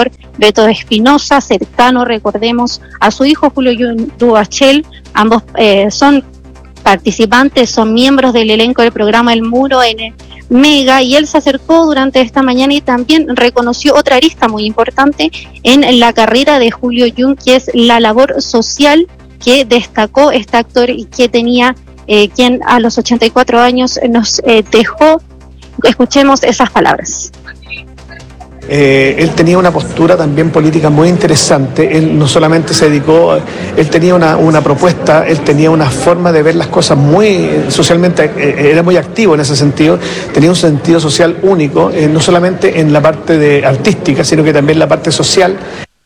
actor Beto Espinosa, cercano, recordemos, a su hijo Julio Duhachel. Ambos son participantes, son miembros del elenco del programa El Muro en Mega, y él se acercó durante esta mañana y también reconoció otra arista muy importante en la carrera de Julio Jung, que es la labor social que destacó este actor y que tenía, quien a los 84 años nos dejó. Escuchemos esas palabras. Él tenía una postura también política muy interesante. Él no solamente se dedicó, él tenía una propuesta, él tenía una forma de ver las cosas muy socialmente, era muy activo en ese sentido, tenía un sentido social único, no solamente en la parte artística, sino que también en la parte social.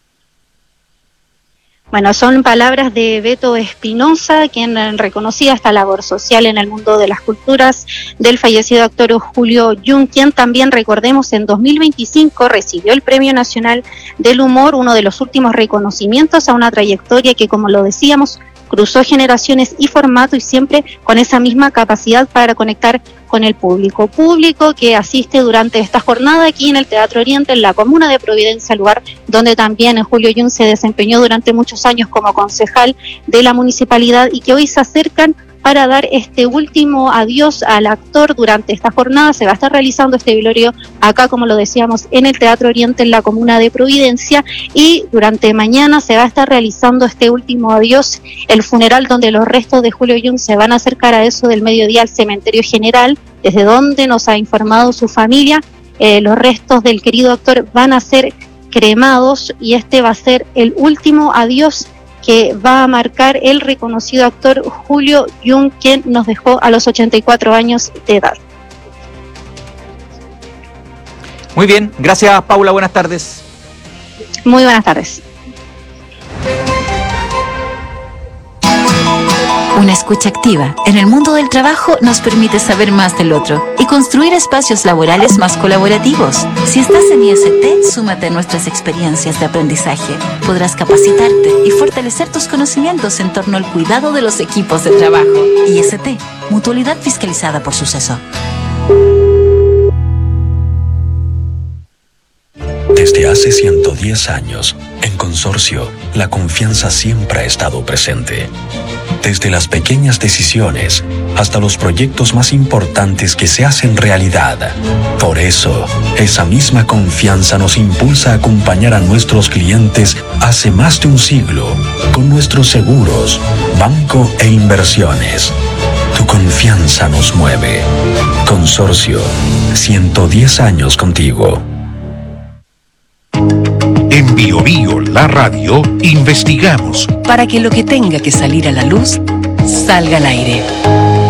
Bueno, son palabras de Beto Espinosa, quien reconocía esta labor social en el mundo de las culturas del fallecido actor Julio Jung, quien también, recordemos, en 2025 recibió el Premio Nacional del Humor, uno de los últimos reconocimientos a una trayectoria que, como lo decíamos, cruzó generaciones y formato, y siempre con esa misma capacidad para conectar con el público que asiste durante esta jornada aquí en el Teatro Oriente, en la comuna de Providencia, lugar donde también Julio Jung se desempeñó durante muchos años como concejal de la municipalidad, y que hoy se acercan para dar este último adiós al actor. Durante esta jornada se va a estar realizando este velorio acá, como lo decíamos, en el Teatro Oriente, en la comuna de Providencia, y durante mañana se va a estar realizando este último adiós, el funeral, donde los restos de Julio Jung se van a acercar a eso del mediodía al cementerio general, desde donde nos ha informado su familia. Los restos del querido actor van a ser cremados, y este va a ser el último adiós que va a marcar el reconocido actor Julio Jung, quien nos dejó a los 84 años de edad. Muy bien, gracias Paula, buenas tardes. Muy buenas tardes. Una escucha activa en el mundo del trabajo nos permite saber más del otro y construir espacios laborales más colaborativos. Si estás en IST, súmate a nuestras experiencias de aprendizaje. Podrás capacitarte y fortalecer tus conocimientos en torno al cuidado de los equipos de trabajo. IST, mutualidad fiscalizada por Suceso. Desde hace 110 años, en Consorcio, la confianza siempre ha estado presente. Desde las pequeñas decisiones hasta los proyectos más importantes que se hacen realidad. Por eso, esa misma confianza nos impulsa a acompañar a nuestros clientes hace más de un siglo con nuestros seguros, banco e inversiones. Tu confianza nos mueve. Consorcio, 110 años contigo. En Bio Bio, la radio, investigamos Para que lo que tenga que salir a la luz, salga al aire.